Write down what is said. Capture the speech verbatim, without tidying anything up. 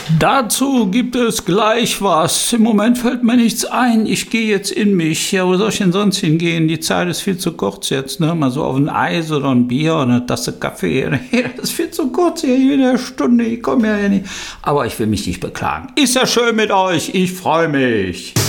Dazu gibt es gleich was. Im Moment fällt mir nichts ein. Ich gehe jetzt in mich. Ja, wo soll ich denn sonst hingehen? Die Zeit ist viel zu kurz jetzt, ne? Mal so auf ein Eis oder ein Bier oder eine Tasse Kaffee. Das ist viel zu kurz hier, jede eine Stunde. Ich komme ja nicht. Aber ich will mich nicht beklagen. Ist ja schön mit euch. Ich freue mich.